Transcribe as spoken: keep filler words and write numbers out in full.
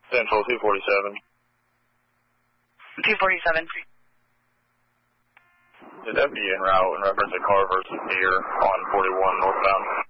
Central two forty-seven. two forty-seven. The deputy en route in reference to car versus deer on forty-one northbound.